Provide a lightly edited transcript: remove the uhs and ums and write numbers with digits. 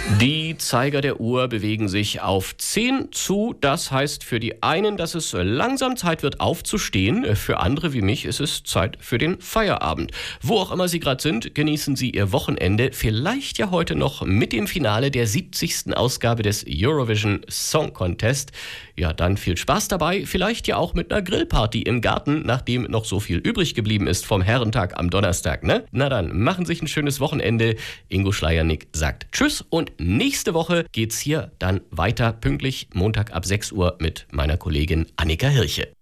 Die Zeiger der Uhr bewegen sich auf 10 zu. Das heißt für die einen, dass es langsam Zeit wird aufzustehen. Für andere wie mich ist es Zeit für den Feierabend. Wo auch immer Sie gerade sind, genießen Sie Ihr Wochenende. Vielleicht ja heute noch mit dem Finale der 70. Ausgabe des Eurovision Song Contest. Ja, dann viel Spaß dabei. Vielleicht ja auch mit einer Grillparty im Garten, nachdem noch so viel übrig geblieben ist vom Herrentag am Donnerstag, ne? Na dann, machen Sie sich ein schönes Wochenende. Ingo Schleiernick sagt Tschüss und nächste Woche geht's hier dann weiter pünktlich Montag ab 6 Uhr mit meiner Kollegin Annika Hirche.